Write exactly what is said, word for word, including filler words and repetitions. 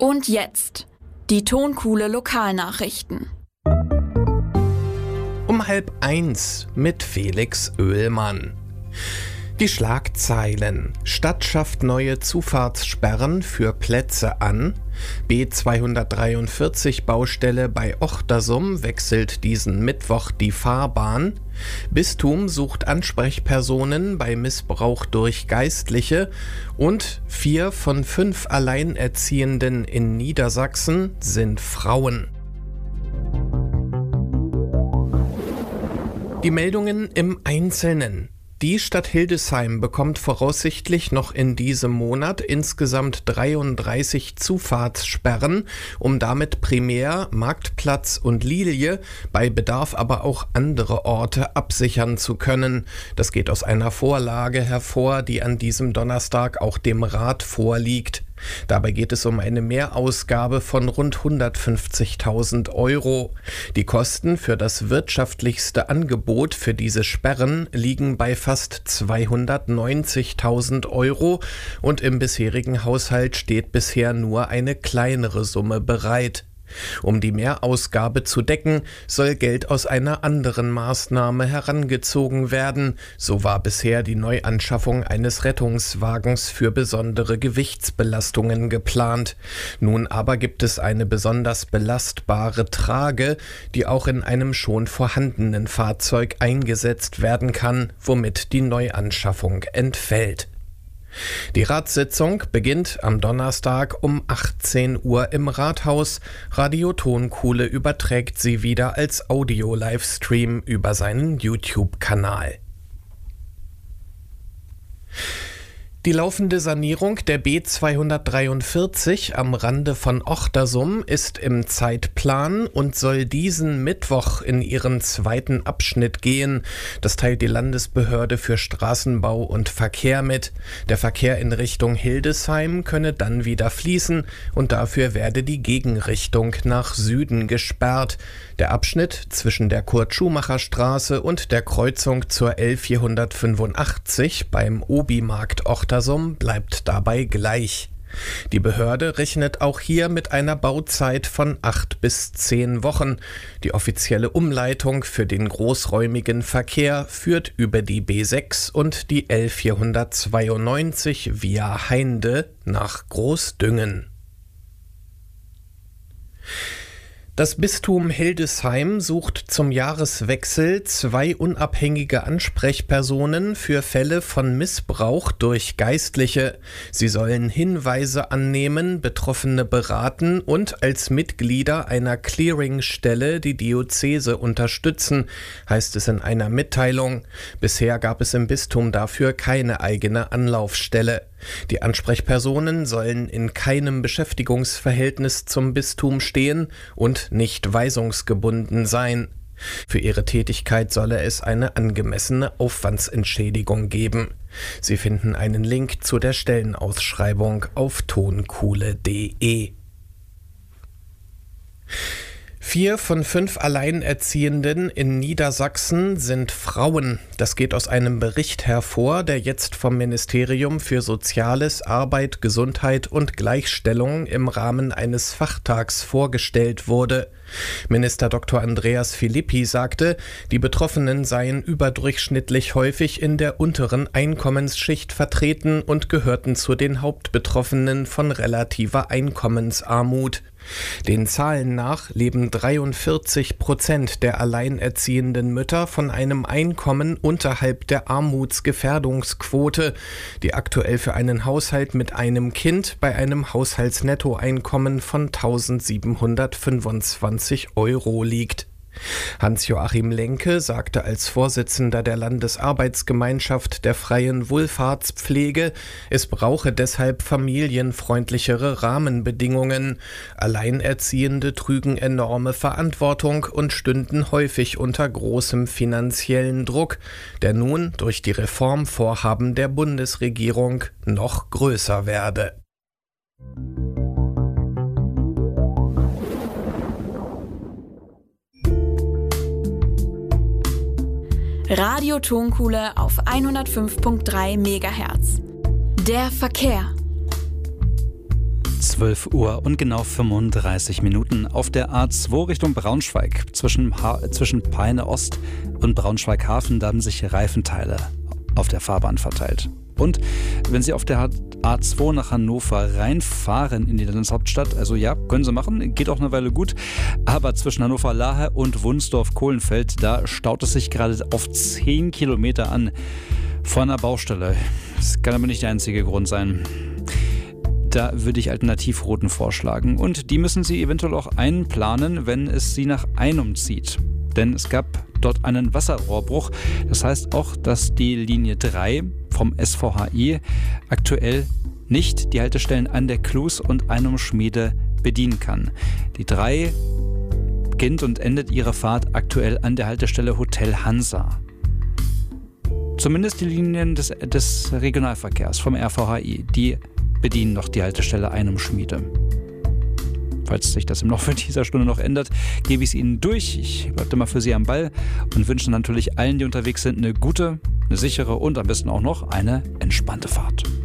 Und jetzt die Tonkuhle Lokalnachrichten. Um halb eins mit Felix Oehlmann. Die Schlagzeilen: Stadt schafft neue Zufahrtssperren für Plätze an. B zweihundertdreiundvierzig Baustelle bei Ochtersum wechselt diesen Mittwoch die Fahrbahn. Bistum sucht Ansprechpersonen bei Missbrauch durch Geistliche. Und vier von fünf Alleinerziehenden in Niedersachsen sind Frauen. Die Meldungen im Einzelnen. Die Stadt Hildesheim bekommt voraussichtlich noch in diesem Monat insgesamt dreiunddreißig Zufahrtssperren, um damit primär Marktplatz und Lilie, bei Bedarf aber auch andere Orte absichern zu können. Das geht aus einer Vorlage hervor, die an diesem Donnerstag auch dem Rat vorliegt. Dabei geht es um eine Mehrausgabe von rund hundertfünfzigtausend Euro. Die Kosten für das wirtschaftlichste Angebot für diese Sperren liegen bei fast zweihundertneunzigtausend Euro und im bisherigen Haushalt steht bisher nur eine kleinere Summe bereit. Um die Mehrausgabe zu decken, soll Geld aus einer anderen Maßnahme herangezogen werden. So war bisher die Neuanschaffung eines Rettungswagens für besondere Gewichtsbelastungen geplant. Nun aber gibt es eine besonders belastbare Trage, die auch in einem schon vorhandenen Fahrzeug eingesetzt werden kann, womit die Neuanschaffung entfällt. Die Ratssitzung beginnt am Donnerstag um achtzehn Uhr im Rathaus. Radio Tonkuhle überträgt sie wieder als Audio-Livestream über seinen YouTube-Kanal. Die laufende Sanierung der B zweihundertdreiundvierzig am Rande von Ochtersum ist im Zeitplan und soll diesen Mittwoch in ihren zweiten Abschnitt gehen. Das teilt die Landesbehörde für Straßenbau und Verkehr mit. Der Verkehr in Richtung Hildesheim könne dann wieder fließen und dafür werde die Gegenrichtung nach Süden gesperrt. Der Abschnitt zwischen der Kurt-Schumacher-Straße und der Kreuzung zur L vierhundertfünfundachtzig beim Obi-Markt Ochtersum bleibt dabei gleich. Die Behörde rechnet auch hier mit einer Bauzeit von acht bis zehn Wochen. Die offizielle Umleitung für den großräumigen Verkehr führt über die B sechs und die L vierhundertzweiundneunzig via Hainde nach Großdüngen. Das Bistum Hildesheim sucht zum Jahreswechsel zwei unabhängige Ansprechpersonen für Fälle von Missbrauch durch Geistliche. Sie sollen Hinweise annehmen, Betroffene beraten und als Mitglieder einer Clearingstelle die Diözese unterstützen, heißt es in einer Mitteilung. Bisher gab es im Bistum dafür keine eigene Anlaufstelle. Die Ansprechpersonen sollen in keinem Beschäftigungsverhältnis zum Bistum stehen und nicht weisungsgebunden sein. Für ihre Tätigkeit solle es eine angemessene Aufwandsentschädigung geben. Sie finden einen Link zu der Stellenausschreibung auf tonkuhle punkt de. Vier von fünf Alleinerziehenden in Niedersachsen sind Frauen. Das geht aus einem Bericht hervor, der jetzt vom Ministerium für Soziales, Arbeit, Gesundheit und Gleichstellung im Rahmen eines Fachtags vorgestellt wurde. Minister Doktor Andreas Philippi sagte, die Betroffenen seien überdurchschnittlich häufig in der unteren Einkommensschicht vertreten und gehörten zu den Hauptbetroffenen von relativer Einkommensarmut. Den Zahlen nach leben dreiundvierzig Prozent der alleinerziehenden Mütter von einem Einkommen unterhalb der Armutsgefährdungsquote, die aktuell für einen Haushalt mit einem Kind bei einem Haushaltsnettoeinkommen von eintausendsiebenhundertfünfundzwanzig Euro liegt. Hans-Joachim Lenke sagte als Vorsitzender der Landesarbeitsgemeinschaft der freien Wohlfahrtspflege, es brauche deshalb familienfreundlichere Rahmenbedingungen. Alleinerziehende trügen enorme Verantwortung und stünden häufig unter großem finanziellen Druck, der nun durch die Reformvorhaben der Bundesregierung noch größer werde. Radio Tonkuhle auf hundertfünf Komma drei Megahertz. Der Verkehr. zwölf Uhr und genau fünfunddreißig Minuten auf der A zwei Richtung Braunschweig. Zwischen, ha- zwischen Peine Ost und Braunschweig-Hafen, da haben sich Reifenteile auf der Fahrbahn verteilt. Und wenn Sie auf der A zwei nach Hannover reinfahren in die Landeshauptstadt, also ja, können Sie machen, geht auch eine Weile gut, aber zwischen Hannover-Lahe und Wunsdorf-Kohlenfeld, da staut es sich gerade auf zehn Kilometer an vor einer Baustelle. Das kann aber nicht der einzige Grund sein. Da würde ich Alternativrouten vorschlagen. Und die müssen Sie eventuell auch einplanen, wenn es Sie nach Einum zieht. Denn es gab dort einen Wasserrohrbruch. Das heißt auch, dass die Linie drei vom S V H I aktuell nicht die Haltestellen an der Klus und Einum-Schmiede bedienen kann. Die drei beginnt und endet ihre Fahrt aktuell an der Haltestelle Hotel Hansa. Zumindest die Linien des, des Regionalverkehrs vom R V H I, die bedienen noch die Haltestelle Einum-Schmiede. Falls sich das im Laufe dieser Stunde noch ändert, gebe ich es Ihnen durch. Ich bleibe mal für Sie am Ball und wünsche natürlich allen, die unterwegs sind, eine gute, eine sichere und am besten auch noch eine entspannte Fahrt.